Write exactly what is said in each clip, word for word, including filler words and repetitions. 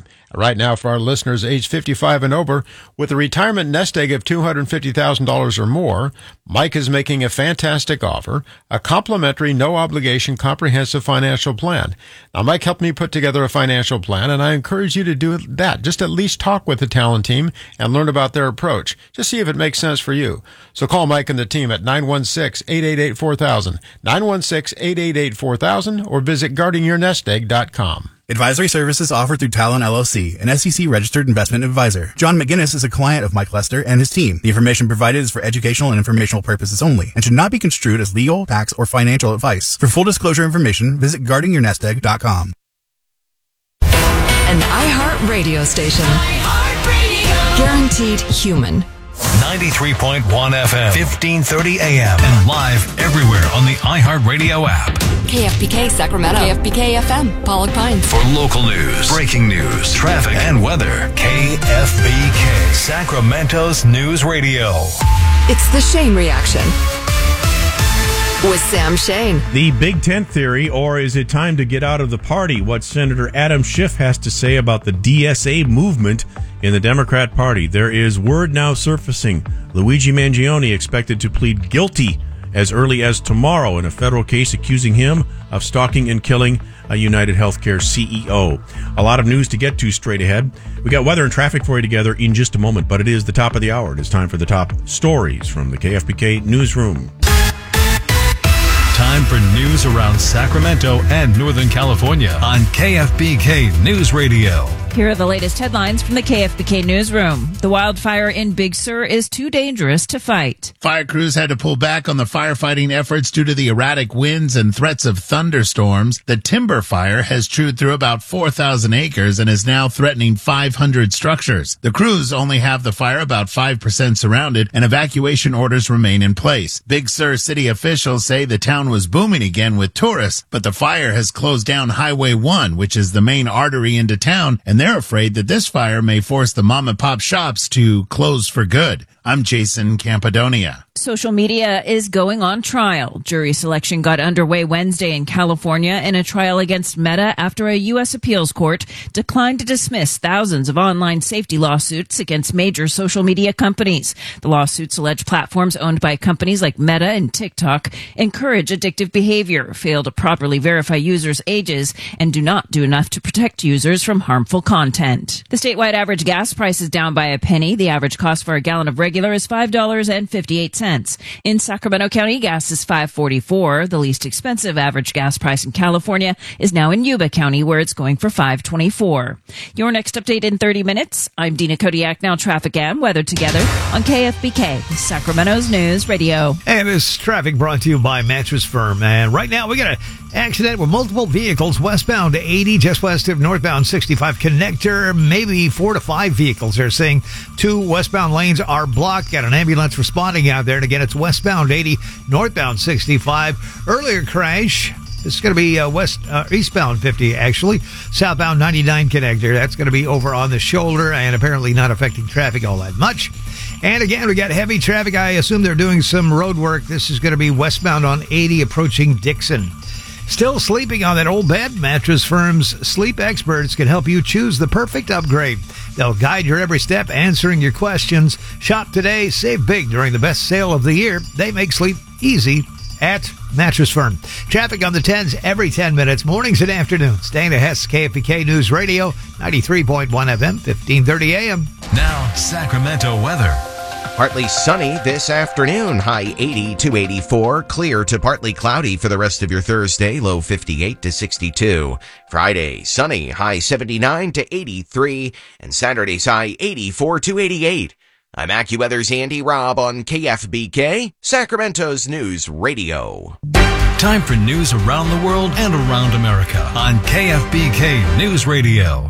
team. Right now, for our listeners age fifty-five and over, with a retirement nest egg of two hundred fifty thousand dollars or more, Mike is making a fantastic offer, a complimentary, no-obligation, comprehensive financial plan. Now, Mike helped me put together a financial plan, and I encourage you to do that. Just at least talk with the talent team and learn about their approach. Just see if it makes sense for you. So call Mike and the team at nine one six, eight eight eight, four thousand, nine one six, eight eight eight, four thousand, or visit guarding your nest egg dot com. Advisory services offered through Talon L L C, an S E C-registered investment advisor. John McGinnis is a client of Mike Lester and his team. The information provided is for educational and informational purposes only and should not be construed as legal, tax, or financial advice. For full disclosure information, visit guarding your nest egg dot com. An iHeart radio station. iHeartRadio. Guaranteed human. ninety-three point one F M, fifteen thirty A M, and live everywhere on the iHeartRadio app. K F B K Sacramento. K F B K F M, Pollock Pines. For local news, breaking news, traffic, and weather, K F B K, Sacramento's News Radio. It's the Shane Reaction with Sam Shane. The Big Tent Theory, or is it time to get out of the party? What Senator Adam Schiff has to say about the D S A movement in the Democrat Party. There is word now surfacing. Luigi Mangione expected to plead guilty as early as tomorrow in a federal case accusing him of stalking and killing a United Healthcare C E O. A lot of news to get to straight ahead. We got weather and traffic for you together in just a moment, but it is the top of the hour. It is time for the top stories from the K F B K newsroom. Time for news around Sacramento and Northern California on K F B K News Radio. Here are the latest headlines from the K F B K newsroom. The wildfire in Big Sur is too dangerous to fight. Fire crews had to pull back on the firefighting efforts due to the erratic winds and threats of thunderstorms. The timber fire has chewed through about four thousand acres and is now threatening five hundred structures. The crews only have the fire about five percent surrounded, and evacuation orders remain in place. Big Sur city officials say the town was booming again with tourists, but the fire has closed down Highway one, which is the main artery into town, and they're afraid that this fire may force the mom and pop shops to close for good. I'm Jason Campadonia. Social media is going on trial. Jury selection got underway Wednesday in California in a trial against Meta after a U S appeals court declined to dismiss thousands of online safety lawsuits against major social media companies. The lawsuits allege platforms owned by companies like Meta and TikTok encourage addictive behavior, fail to properly verify users' ages, and do not do enough to protect users from harmful content. The statewide average gas price is down by a penny. The average cost for a gallon of regular is five dollars and fifty-eight cents. In Sacramento County, gas is five dollars and forty-four cents. The least expensive average gas price in California is now in Yuba County, where it's going for five dollars and twenty-four cents. Your next update in thirty minutes. I'm Dina Kodiak, now traffic and weather together on K F B K, Sacramento's News Radio. And this traffic brought to you by Mattress Firm. And right now we got an accident with multiple vehicles westbound to eighty, just west of northbound sixty-five connector. Maybe four to five vehicles. They're saying two westbound lanes are blocked. Got an ambulance responding out there. And again, it's westbound eighty, northbound sixty-five. Earlier crash. This is going to be uh, west uh, eastbound fifty, actually. Southbound ninety-nine connector. That's going to be over on the shoulder and apparently not affecting traffic all that much. And again, we got heavy traffic. I assume they're doing some road work. This is going to be westbound on eighty approaching Dixon. Still sleeping on that old bed? Mattress Firm's sleep experts can help you choose the perfect upgrade. They'll guide your every step, answering your questions. Shop today, save big during the best sale of the year. They make sleep easy at Mattress Firm. Traffic on the tens every ten minutes, mornings and afternoons. Dana Hess, K F B K News Radio, ninety-three point one F M, fifteen thirty A M. Now, Sacramento weather. Partly sunny this afternoon, high eighty to eighty-four. Clear to partly cloudy for the rest of your Thursday, low fifty-eight to sixty-two. Friday, sunny, high seventy-nine to eighty-three. And Saturday's high eighty-four to eighty-eight. I'm AccuWeather's Andy Robb on K F B K, Sacramento's News Radio. Time for news around the world and around America on K F B K News Radio.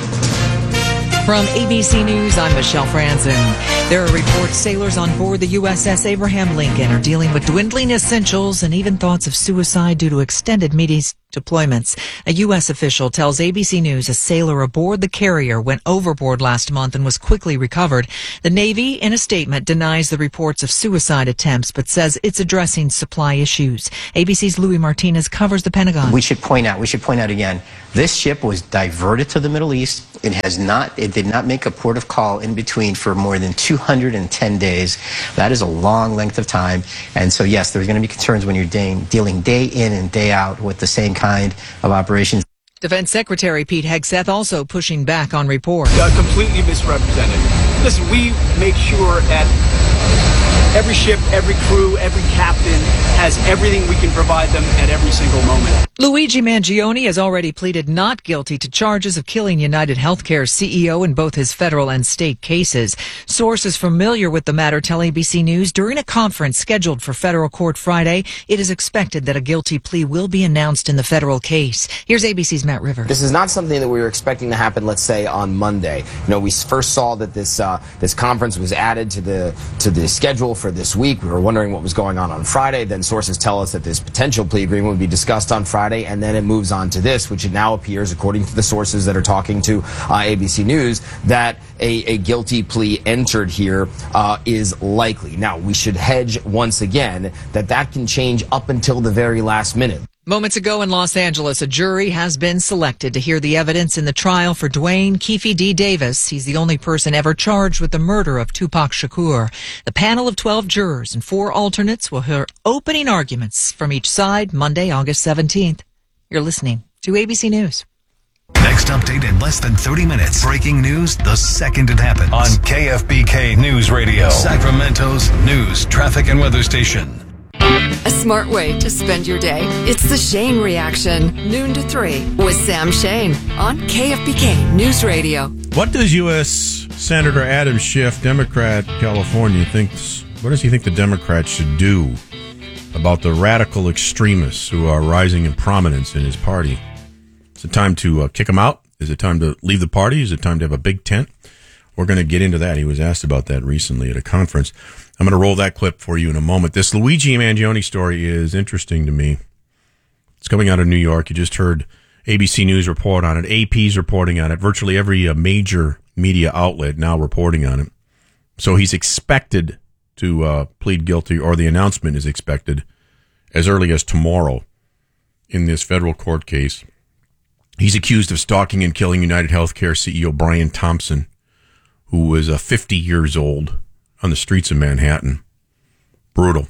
From A B C News, I'm Michelle Franzen. There are reports sailors on board the U S S Abraham Lincoln are dealing with dwindling essentials and even thoughts of suicide due to extended meetings deployments. A U S official tells A B C News a sailor aboard the carrier went overboard last month and was quickly recovered. The Navy, in a statement, denies the reports of suicide attempts, but says it's addressing supply issues. A B C's Louis Martinez covers the Pentagon. We should point out, we should point out again, this ship was diverted to the Middle East. It has not, it did not make a port of call in between for more than two hundred ten days. That is a long length of time. And so, yes, there's going to be concerns when you're de- dealing day in and day out with the same kind of operations. Defense Secretary Pete Hegseth also pushing back on reports. Uh, completely misrepresented. Listen, we make sure that every ship, every crew, every captain has everything we can provide them at every single moment. Luigi Mangione has already pleaded not guilty to charges of killing United Healthcare's C E O in both his federal and state cases. Sources familiar with the matter tell A B C News during a conference scheduled for federal court Friday, it is expected that a guilty plea will be announced in the federal case. Here's A B C's Matt River. This is not something that we were expecting to happen, let's say, on Monday. You know, we first saw that this uh, this conference was added to the to the schedule for this week. We were wondering what was going on on Friday. Then sources tell us that this potential plea agreement would be discussed on Friday, and then it moves on to this, which it now appears, according to the sources that are talking to uh, A B C News, that a, a guilty plea entered here uh, is likely. Now, we should hedge once again that that can change up until the very last minute. Moments ago in Los Angeles, a jury has been selected to hear the evidence in the trial for Dwayne Keefe D. Davis. He's the only person ever charged with the murder of Tupac Shakur. The panel of twelve jurors and four alternates will hear opening arguments from each side Monday, August seventeenth. You're listening to A B C News. Next update in less than thirty minutes. Breaking news the second it happens. On K F B K News Radio, Sacramento's news, traffic, and weather station. A smart way to spend your day. It's the Shane Reaction, noon to three, with Sam Shane on K F B K News Radio. What does U S Senator Adam Schiff, Democrat, California, thinks? What does he think the Democrats should do about the radical extremists who are rising in prominence in his party? Is it time to uh, kick them out? Is it time to leave the party? Is it time to have a big tent? We're going to get into that. He was asked about that recently at a conference. I'm going to roll that clip for you in a moment. This Luigi Mangione story is interesting to me. It's coming out of New York. You just heard A B C News report on it. A P's reporting on it. Virtually every uh, major media outlet now reporting on it. So he's expected to uh, plead guilty, or the announcement is expected as early as tomorrow in this federal court case. He's accused of stalking and killing United Healthcare C E O Brian Thompson, who was uh, fifty years old, on the streets of Manhattan. Brutal.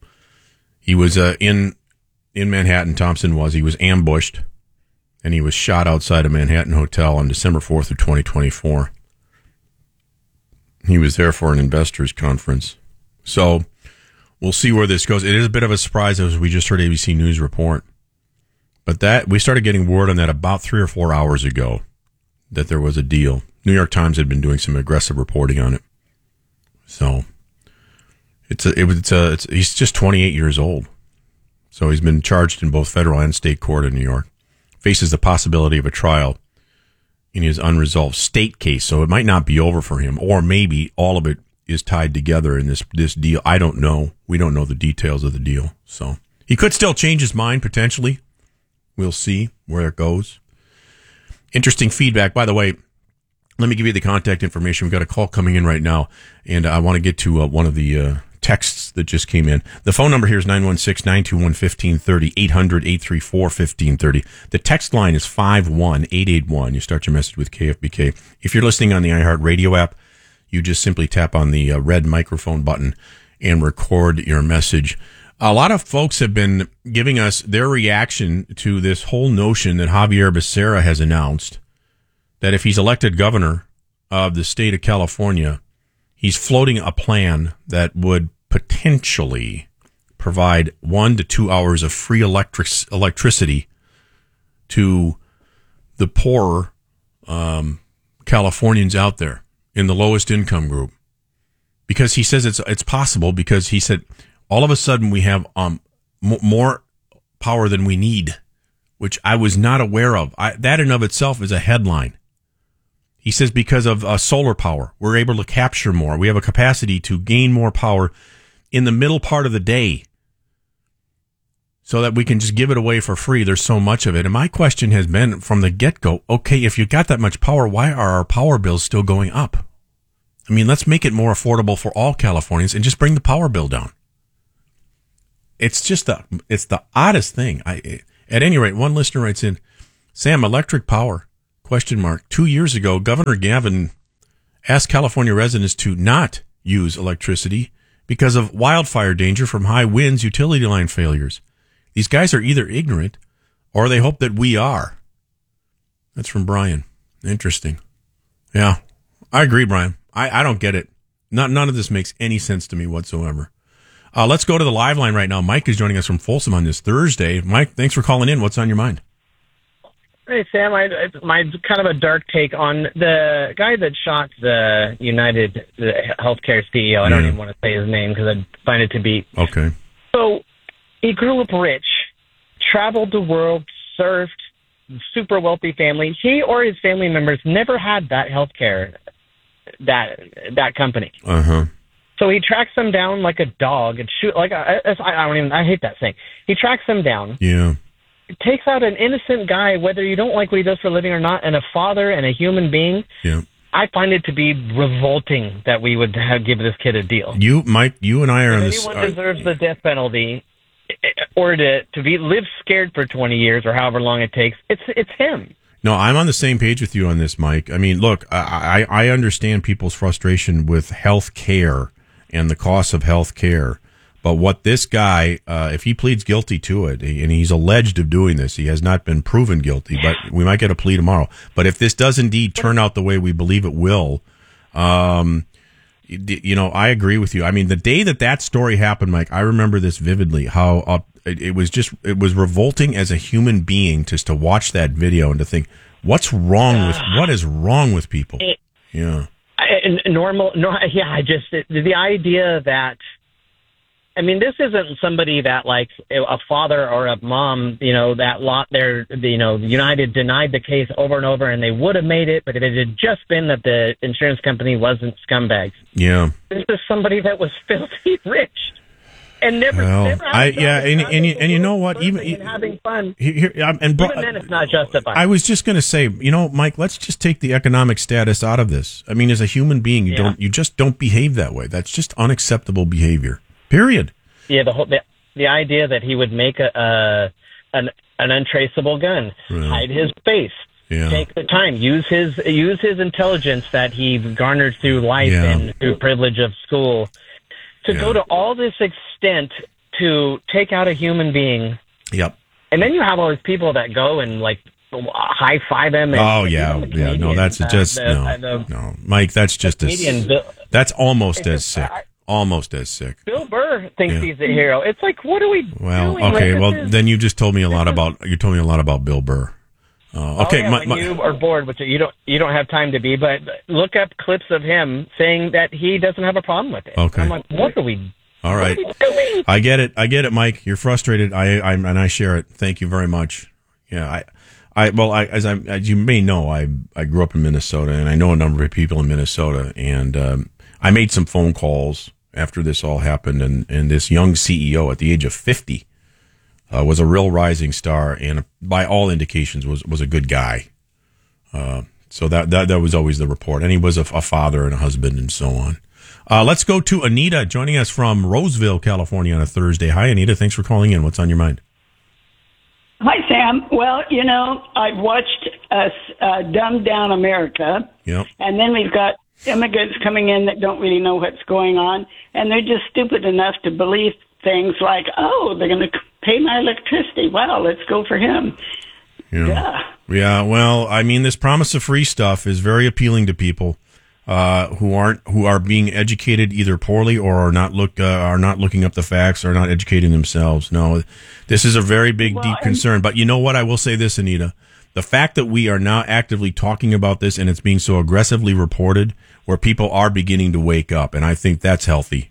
He was uh, in in Manhattan, Thompson was. He was ambushed, and he was shot outside a Manhattan hotel on December fourth of twenty twenty-four. He was there for an investors conference. So we'll see where this goes. It is a bit of a surprise, as we just heard A B C News report. But that we started getting word on that about three or four hours ago, that there was a deal. New York Times had been doing some aggressive reporting on it. So it's a, it was it's a, it's, he's just twenty-eight years old. So he's been charged in both federal and state court in New York. Faces the possibility of a trial in his unresolved state case. So it might not be over for him, or maybe all of it is tied together in this this deal. I don't know. We don't know the details of the deal. So he could still change his mind potentially. We'll see where it goes. Interesting feedback, by the way. Let me give you the contact information. We've got a call coming in right now, and I want to get to uh, one of the uh, texts that just came in. The phone number here is nine one six, nine two one, one five three zero, eight hundred, eight three four, one five three zero. The text line is five one eight eight one. You start your message with K F B K. If you're listening on the iHeartRadio app, you just simply tap on the uh, red microphone button and record your message. A lot of folks have been giving us their reaction to this whole notion that Javier Becerra has announced that if he's elected governor of the state of California, he's floating a plan that would potentially provide one to two hours of free electric electricity to the poorer um, Californians out there in the lowest income group. Because he says it's it's possible, because he said all of a sudden we have um m- more power than we need, which I was not aware of. I, that in of itself is a headline. He says because of uh, solar power, we're able to capture more. We have a capacity to gain more power in the middle part of the day. so that we can just give it away for free. There's so much of it. And my question has been from the get-go, okay, if you got that much power, why are our power bills still going up? I mean, let's make it more affordable for all Californians and just bring the power bill down. It's just the, it's the oddest thing. I, at any rate, one listener writes in, Sam, electric power, question mark. Two years ago, Governor Gavin asked California residents to not use electricity because of wildfire danger from high winds, utility line failures. These guys are either ignorant or they hope that we are. That's from Brian. Interesting. Yeah, I agree, Brian. I, I don't get it. Not, none of this makes any sense to me whatsoever. Uh, let's go to the live line right now. Mike is joining us from Folsom on this Thursday. Mike, thanks for calling in. What's on your mind? Hey, Sam, I, my kind of a dark take on the guy that shot the United the healthcare C E O. I don't Yeah. even want to say his name because I find it to be. Okay. So he grew up rich, traveled the world, served super wealthy family. He or his family members never had that healthcare, that that company. Uh huh. So he tracks them down like a dog and shoot like I, I don't even I hate that saying. He tracks them down. Yeah. Takes out an innocent guy, whether you don't like what he does for a living or not, and a father and a human being. Yeah. I find it to be revolting that we would have, give this kid a deal. You, Mike, you and I are If on this. anyone uh, deserves the death penalty or to to be live scared for twenty years or however long it takes, it's it's him. No, I'm on the same page with you on this, Mike. I mean, look, I, I, I understand people's frustration with health care and the cost of health care. But what this guy, uh, if he pleads guilty to it, and he's alleged of doing this, he has not been proven guilty, but we might get a plea tomorrow. But if this does indeed turn out the way we believe it will, um, you know, I agree with you. I mean, the day that that story happened, Mike, I remember this vividly, how uh, it, it was just, it was revolting as a human being just to watch that video and to think, what's wrong with, what is wrong with people? Yeah. I, normal, no, yeah, I just, the, the idea that, I mean, this isn't somebody that, like, a father or a mom, you know, that lot there, you know, United denied the case over and over, and they would have made it, but if it had just been that the insurance company wasn't scumbags. Yeah. This is somebody that was filthy rich and never, Well, never had I, a job, yeah, and, and, you, and you know what? working Even and having fun. Here, um, and bro, Even then, it's not justified. I was just going to say, you know, Mike, let's just take the economic status out of this. I mean, as a human being, you Yeah. don't, you just don't behave that way. That's just unacceptable behavior. Period. Yeah, the whole the, the idea that he would make a, a an an untraceable gun, Right. hide his face, Yeah. take the time, use his use his intelligence that he garnered through life Yeah. and through privilege of school, to Yeah. go to all this extent to take out a human being, Yep. and then you have all these people that go and like high five him. And, Oh yeah, yeah. No, that's uh, just the- no, uh, the- no, Mike. That's just as comedian Bill- that's almost It's as just- sick. Almost as sick. Bill Burr thinks Yeah. he's a hero. It's like, what are we Well, doing? okay. Like, Well, this is- then you just told me a lot about you told me a lot about Bill Burr. Uh, okay, oh, yeah, my, when my, you are bored, which you don't you don't have time to be, but look up clips of him saying that he doesn't have a problem with it. Okay. I'm like, what are we? all right. What are we doing? I get it. I get it, Mike. You're frustrated. I, I and I share it. Thank you very much. Yeah, I, I well, I, as I as you may know, I I grew up in Minnesota, and I know a number of people in Minnesota, and um, I made some phone calls after this all happened, and and this young C E O at the age of fifty uh, was a real rising star, and by all indications was was a good guy. Uh, so that, that that was always the report, and he was a, a father and a husband, and so on. Uh, let's go to Anita joining us from Roseville, California on a Thursday. Hi, Anita. Thanks for calling in. What's on your mind? Hi, Sam. Well, you know, I've watched us uh, dumb down America, Yep. and then we've got immigrants coming in that don't really know what's going on, and they're just stupid enough to believe things like, oh, they're going to pay my electricity. Wow, let's go for him. Yeah. Yeah. Yeah. Well, I mean, this promise of free stuff is very appealing to people uh, who aren't who are being educated either poorly or are not look uh, are not looking up the facts or not educating themselves. No, this is a very big, Well, deep and- concern. But you know what? I will say this, Anita. The fact that we are now actively talking about this and it's being so aggressively reported, where people are beginning to wake up, and I think that's healthy.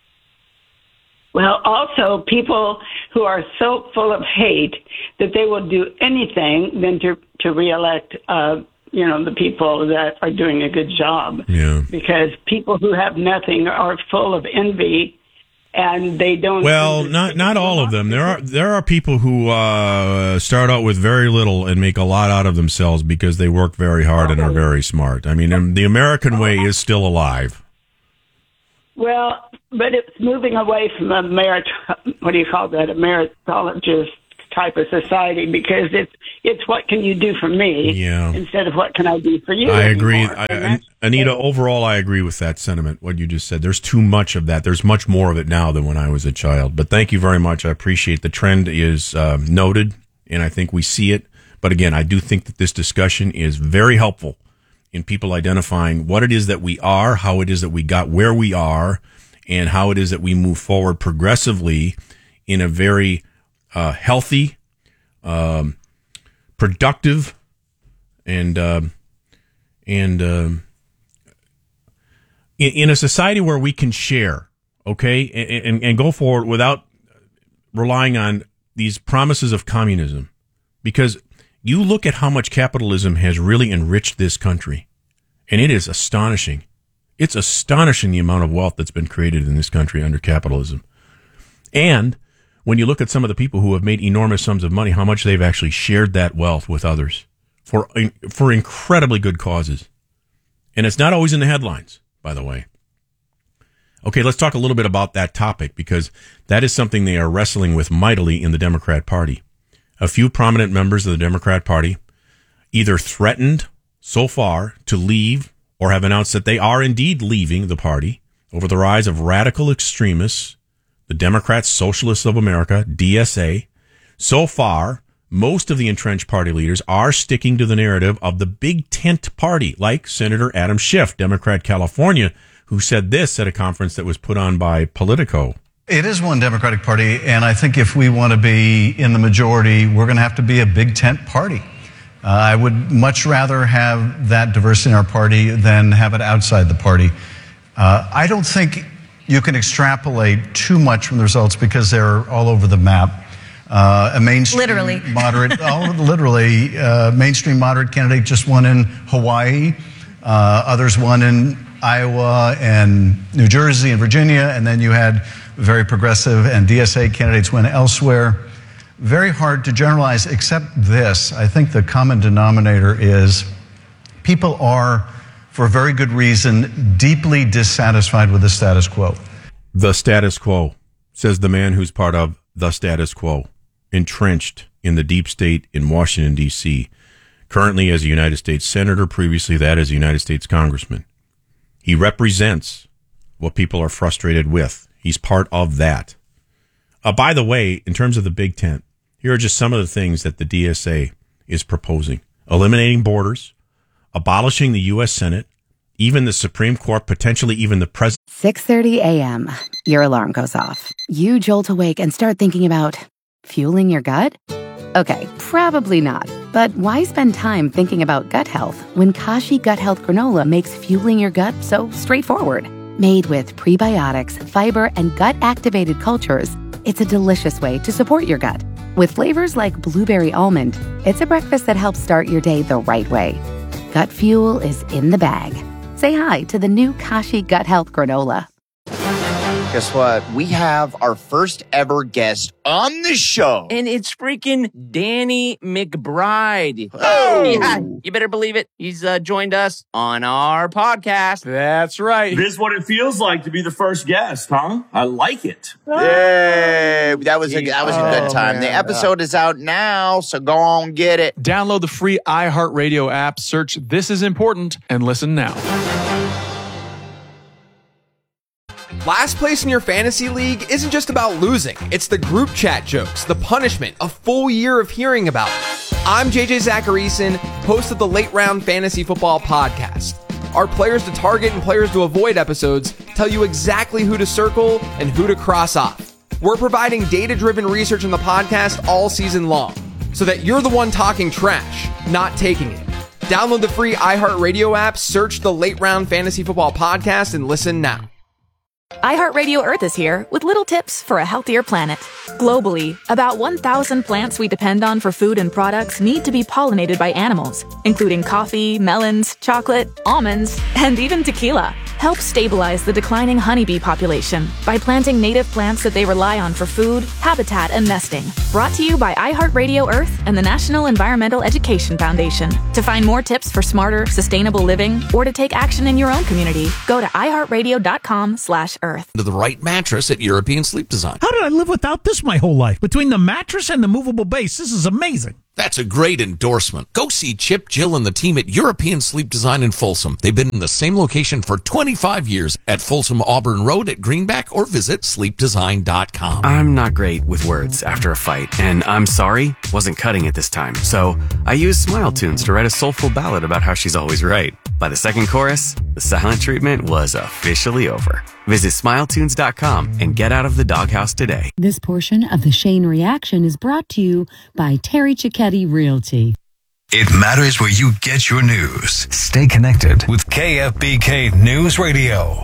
Well, also people who are so full of hate that they will do anything than to to reelect, uh, you know, the people that are doing a good job. Yeah. Because people who have nothing are full of envy and they don't. Well, not not all of them. There are there are people who uh, start out with very little and make a lot out of themselves because they work very hard and are very smart. I mean, the American way is still alive. Well, but it's moving away from a merit. What do you call that? A meritologist type of society, because it's it's what can you do for me, yeah, instead of what can I do for you. I agree, I, I, Anita. Overall, I agree with that sentiment. What you just said. There's too much of that. There's much more of it now than when I was a child. But thank you very much. I appreciate the trend is um, noted, and I think we see it. But again, I do think that this discussion is very helpful in people identifying what it is that we are, how it is that we got where we are, and how it is that we move forward progressively in a very uh, healthy, um, productive, and uh, and uh, in, in a society where we can share, okay, and, and, and go forward without relying on these promises of communism, because you look at how much capitalism has really enriched this country, and it is astonishing. It's astonishing the amount of wealth that's been created in this country under capitalism. And when you look at some of the people who have made enormous sums of money, how much they've actually shared that wealth with others for for incredibly good causes. And it's not always in the headlines, by the way. Okay, let's talk a little bit about that topic, because that is something they are wrestling with mightily in the Democrat Party. A few prominent members of the Democrat Party either threatened so far to leave or have announced that they are indeed leaving the party over the rise of radical extremists, the Democrat Socialists of America, D S A. So far, most of the entrenched party leaders are sticking to the narrative of the big tent party, like Senator Adam Schiff, Democrat California, who said this at a conference that was put on by Politico. It is one Democratic Party, and I think if we want to be in the majority, we're going to have to be a big tent party. Uh, I would much rather have that diversity in our party than have it outside the party. Uh, I don't think you can extrapolate too much from the results because they're all over the map. Uh, a mainstream literally. moderate, oh, literally, uh, mainstream moderate candidate just won in Hawaii. Uh, others won in Iowa and New Jersey and Virginia, and then you had very progressive and D S A candidates win elsewhere. Very hard to generalize, except this. I think the common denominator is people are, for a very good reason, deeply dissatisfied with the status quo. The status quo, says the man who's part of the status quo, entrenched in the deep state in Washington, D C, currently as a United States Senator, previously that as a United States Congressman. He represents what people are frustrated with. He's part of that. Uh, by the way, in terms of the big tent, here are just some of the things that the D S A is proposing. Eliminating borders, abolishing the U S Senate, even the Supreme Court, potentially even the president. six thirty a.m. Your alarm goes off. You jolt awake and start thinking about fueling your gut? Okay, probably not. But why spend time thinking about gut health when Kashi Gut Health Granola makes fueling your gut so straightforward? Made with prebiotics, fiber, and gut-activated cultures, it's a delicious way to support your gut. With flavors like blueberry almond, it's a breakfast that helps start your day the right way. Gut fuel is in the bag. Say hi to the new Kashi Gut Health Granola. Guess what? We have our first ever guest on the show. And it's freaking Danny McBride. Oh! Yeah, you better believe it. He's uh, joined us on our podcast. That's right. This is what it feels like to be the first guest, huh? I like it. Yay! That was a, that was a good time. Oh, the man. episode is out now, so go on, get it. Download the free iHeartRadio app, search This Is Important, and listen now. Last place in your fantasy league isn't just about losing. It's the group chat jokes, the punishment, a full year of hearing about it. I'm J J Zacharyson, host of the Late Round Fantasy Football Podcast. Our players to target and players to avoid episodes tell you exactly who to circle and who to cross off. We're providing data-driven research in the podcast all season long, so that you're the one talking trash, not taking it. Download the free iHeartRadio app, search the Late Round Fantasy Football Podcast, and listen now. iHeartRadio Earth is here with little tips for a healthier planet. Globally, about one thousand plants we depend on for food and products need to be pollinated by animals, including coffee, melons, chocolate, almonds, and even tequila. Help stabilize the declining honeybee population by planting native plants that they rely on for food, habitat, and nesting. Brought to you by iHeartRadio Earth and the National Environmental Education Foundation. To find more tips for smarter, sustainable living, or to take action in your own community, go to iHeartRadio.com slash Earth. To the right mattress at European Sleep Design. How did I live without this my whole life? Between the mattress and the movable base, this is amazing. That's a great endorsement. Go see Chip, Jill, and the team at European Sleep Design in Folsom. They've been in the same location for twenty-five years at Folsom Auburn Road at Greenback, or visit sleep design dot com. I'm not great with words after a fight, and I'm sorry wasn't cutting it this time. So I used Smile Tunes to write a soulful ballad about how she's always right. By the second chorus, the silent treatment was officially over. Visit smile tunes dot com and get out of the doghouse today. This portion of the Shane Reaction is brought to you by Terry Cicchetti Realty. It matters where you get your news. Stay connected with K F B K News Radio.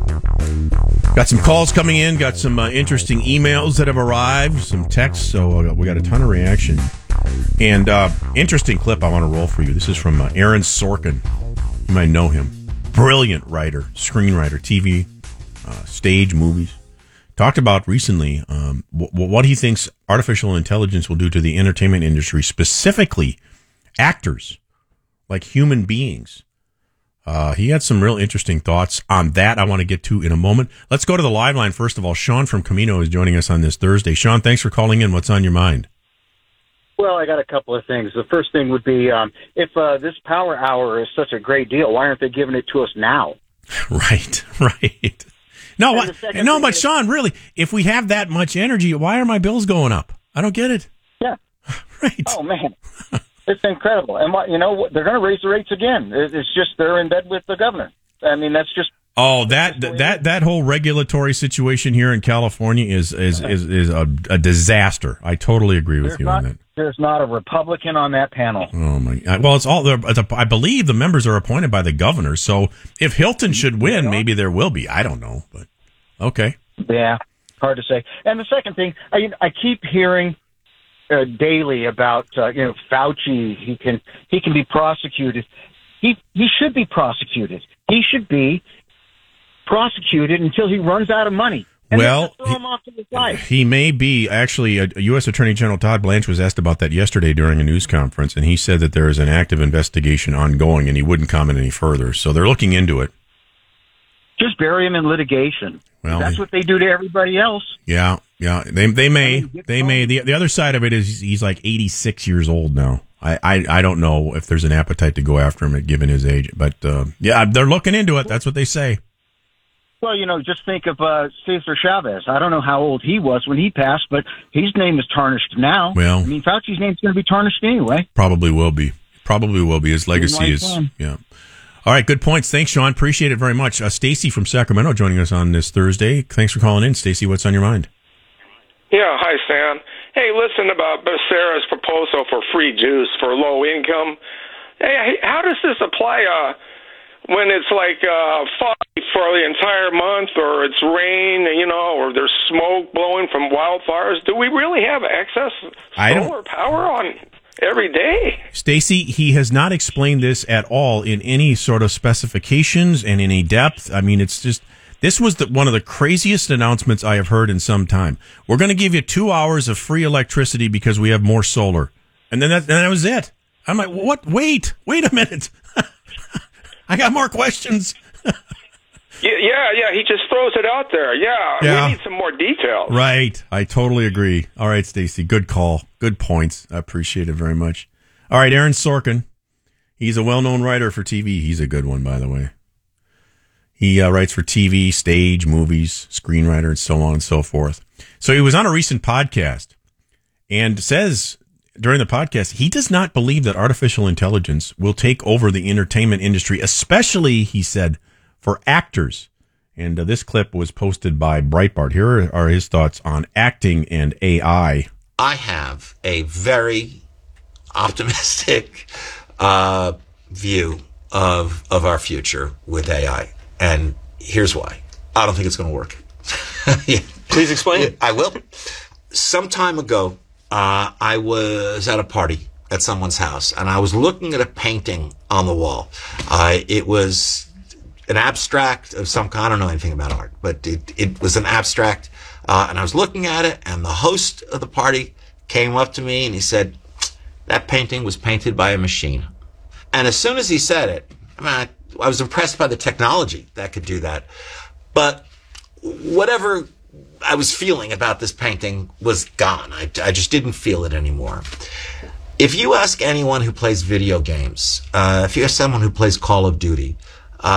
Got some calls coming in, got some uh, interesting emails that have arrived, some texts, so uh, we got a ton of reaction. And uh, interesting clip I want to roll for you. This is from uh, Aaron Sorkin. You might know him. Brilliant writer, screenwriter, T V, uh, stage, movies. Talked about recently um, w- what he thinks artificial intelligence will do to the entertainment industry, specifically actors, like human beings. Uh, he had some real interesting thoughts on that I want to get to in a moment. Let's go to the live line. First of all, Sean from Camino is joining us on this Thursday. Sean, thanks for calling in. What's on your mind? Well, I got a couple of things. The first thing would be, um, if uh, this power hour is such a great deal, why aren't they giving it to us now? Right, right. No, what, no, but is, Sean, really, if we have that much energy, why are my bills going up? I don't get it. Yeah. Right. Oh, man. It's incredible. And, what, you know, they're going to raise the rates again. It's just they're in bed with the governor. I mean, that's just... Oh, that that that whole regulatory situation here in California is is is, is a, a disaster. I totally agree with there's you not, on that. There's not a Republican on that panel. Oh my God! Well, it's all. It's a, I believe the members are appointed by the governor. So if Hilton should win, maybe there will be. I don't know, but okay. Yeah, hard to say. And the second thing, I I keep hearing uh, daily about uh, you know Fauci. He can he can be prosecuted. He he should be prosecuted. He should be. prosecuted until he runs out of money. And well, throw him off to the side. He may be. Actually, uh, U S Attorney General Todd Blanche was asked about that yesterday during a news conference, and he said that there is an active investigation ongoing, and he wouldn't comment any further. So they're looking into it. Just bury him in litigation. Well, that's what they do to everybody else. Yeah, yeah. They they may. They may. The, the other side of it is he's like eighty-six years old now. I, I, I don't know if there's an appetite to go after him given his age. But, uh, yeah, they're looking into it. That's what they say. Well, you know, just think of uh, Cesar Chavez. I don't know how old he was when he passed, but his name is tarnished now. Well, I mean, Fauci's name's going to be tarnished anyway. Probably will be. Probably will be. His legacy is, yeah. All right, good points. Thanks, Sean. Appreciate it very much. Uh, Stacy from Sacramento joining us on this Thursday. Thanks for calling in, Stacy. What's on your mind? Yeah, hi, Sam. Hey, listen about Becerra's proposal for free juice for low income. Hey, how does this apply uh, when it's like uh, foggy for the entire month, or it's rain, you know, or there's smoke blowing from wildfires? Do we really have excess I don't... solar power on every day? Stacy, he has not explained this at all in any sort of specifications and any depth. I mean, it's just... This was the, one of the craziest announcements I have heard in some time. We're going to give you two hours of free electricity because we have more solar. And then that, and that was it. I'm like, what? Wait, wait a minute. I got more questions. yeah, yeah, yeah. He just throws it out there. Yeah, yeah. We need some more details. Right. I totally agree. All right, Stacy. Good call. Good points. I appreciate it very much. All right, Aaron Sorkin. He's a well-known writer for T V. He's a good one, by the way. He uh, writes for T V, stage, movies, screenwriter, and so on and so forth. So he was on a recent podcast and says during the podcast, he does not believe that artificial intelligence will take over the entertainment industry, especially, he said, for actors. And uh, this clip was posted by Breitbart. Here are his thoughts on acting and A I. I have a very optimistic uh, view of of our future with A I. And here's why. I don't think it's going to work. yeah. Please explain. I will. Some time ago, uh, I was at a party at someone's house, and I was looking at a painting on the wall. Uh, it was an abstract of some kind. I don't know anything about art, but it, it was an abstract. Uh, and I was looking at it, and the host of the party came up to me and he said, that painting was painted by a machine. And as soon as he said it, I mean, I, I was impressed by the technology that could do that. But whatever I was feeling about this painting was gone. I, I just didn't feel it anymore. If you ask anyone who plays video games, uh, if you ask someone who plays Call of Duty,